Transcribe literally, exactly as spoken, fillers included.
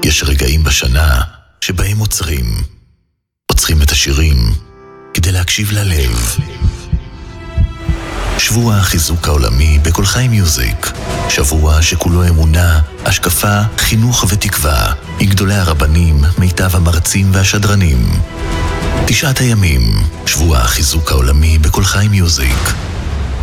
יש רגעים בשנה שבהם עוצרים. עוצרים את השירים כדי להקשיב ללב. שבוע החיזוק העולמי בכל חי מיוזיק. שבוע שכולו אמונה, השקפה, חינוך ותקווה. עם גדולי הרבנים, מיטב המרצים והשדרנים. תשעת הימים, שבוע החיזוק העולמי בכל חי מיוזיק.